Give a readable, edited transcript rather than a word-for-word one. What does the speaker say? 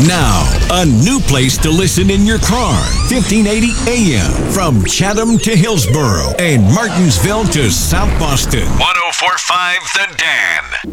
Now, a new place to listen in your car. 1580 AM. From Chatham to Hillsboro and Martinsville to South Boston. 1045 The Dan.